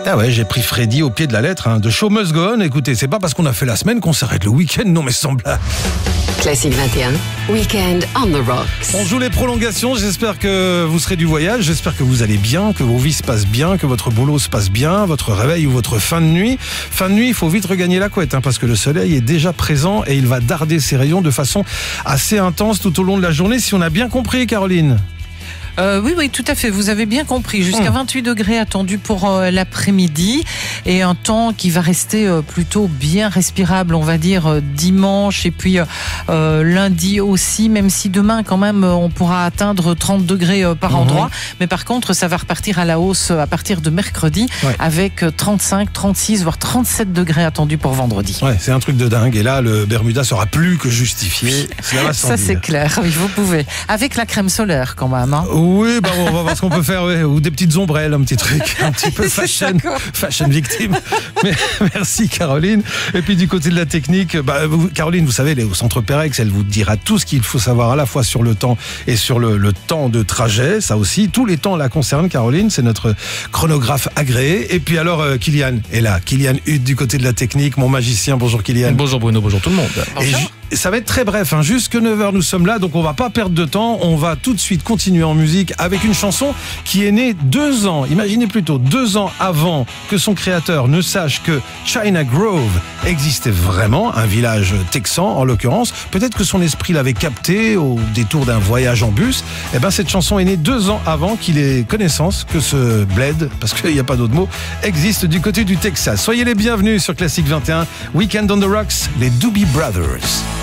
Ah ouais, j'ai pris Freddy au pied de la lettre, hein. De show must go on. Écoutez, c'est pas parce qu'on a fait la semaine qu'on s'arrête le week-end, non mais semblable. Classique 21, Weekend on the Rocks. On joue les prolongations, j'espère que vous serez du voyage, j'espère que vous allez bien, que vos vies se passent bien, que votre boulot se passe bien, votre réveil ou votre fin de nuit. Fin de nuit, il faut vite regagner la couette, hein, parce que le soleil est déjà présent et il va darder ses rayons de façon assez intense tout au long de la journée, si on a bien compris, Caroline. Oui, tout à fait. Vous avez bien compris. Jusqu'à 28 degrés attendus pour l'après-midi et un temps qui va rester plutôt bien respirable, on va dire, dimanche et puis lundi aussi, même si demain, quand même, on pourra atteindre 30 degrés par endroit. Mais par contre, ça va repartir à la hausse à partir de mercredi avec 35, 36, voire 37 degrés attendus pour vendredi. Ouais, c'est un truc de dingue. Et là, le Bermuda sera plus que justifié. Cela va sans ça, dire. c'est clair. Oui, vous pouvez. Avec la crème solaire, quand même. Hein. Oui, on va voir ce qu'on peut faire, ou des petites ombrelles, un petit truc, un petit peu fashion victime. Mais, merci Caroline. Et puis du côté de la technique, Caroline, vous savez, au centre Pérex, elle vous dira tout ce qu'il faut savoir à la fois sur le temps et sur le temps de trajet. Ça aussi, tous les temps la concernent, Caroline, c'est notre chronographe agréé. Et puis alors, Kylian est là. Kylian Hutt du côté de la technique, mon magicien. Bonjour Kylian. Bonjour Bruno, bonjour tout le monde. Et ça va être très bref, hein. Jusque 9h nous sommes là, donc on va pas perdre de temps. On va tout de suite continuer en musique avec une chanson qui est née 2 ans, imaginez plutôt 2 ans avant que son créateur ne sache que China Grove existait vraiment, un village texan en l'occurrence. Peut-être que son esprit l'avait capté au détour d'un voyage en bus. Eh ben cette chanson est née 2 ans avant qu'il ait connaissance que ce bled, parce qu'il n'y a pas d'autre mot, existe du côté du Texas. Soyez les bienvenus sur Classique 21, Weekend on the Rocks, les Doobie Brothers.